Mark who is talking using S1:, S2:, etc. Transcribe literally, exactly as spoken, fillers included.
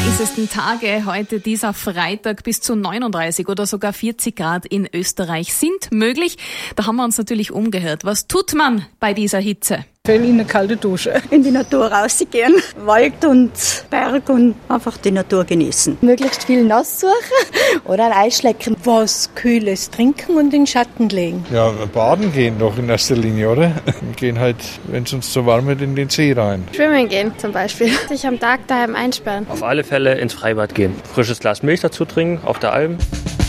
S1: heißesten Tage heute, dieser Freitag, bis zu neununddreißig oder sogar vierzig Grad in Österreich sind möglich. Da haben wir uns natürlich umgehört. Was tut man bei dieser Hitze?
S2: In eine kalte Dusche.
S3: In die Natur rausgehen, Wald und Berg und einfach die Natur genießen.
S4: Möglichst viel nass suchen oder ein Eis schlecken.
S5: Was Kühles trinken und in den Schatten legen.
S6: Ja, baden gehen doch in erster Linie, oder? Wir gehen halt, wenn es uns zu warm wird, in den See rein.
S7: Schwimmen gehen zum Beispiel. Sich am Tag daheim einsperren.
S8: Auf alle Fälle ins Freibad gehen. Frisches Glas Milch dazu trinken auf der Alm.